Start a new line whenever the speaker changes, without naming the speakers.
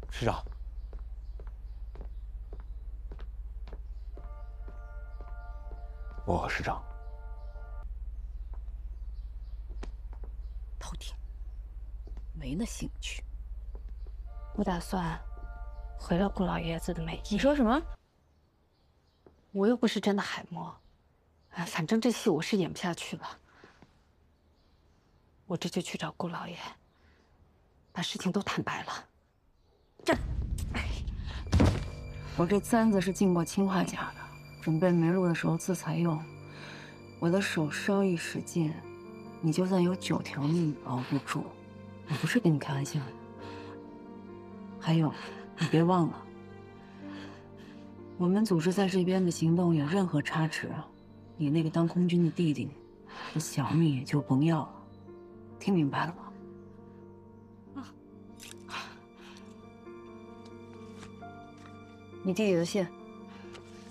师长，我和师长
头铁，没那兴趣。
我打算回了顾老爷子的美意。
你说什么？
我又不是真的海魔，哎，反正这戏我是演不下去了，我这就去找顾老爷，把事情都坦白了。
我这簪子是进过氰化钾的，准备梅露的时候自裁用。我的手稍一使劲，你就算有9条命熬不住。我不是跟你开玩笑的。还有，你别忘了，我们组织在这边的行动有任何差池，你那个当空军的弟弟，这小命也就甭要了。听明白了吗？你弟弟的信。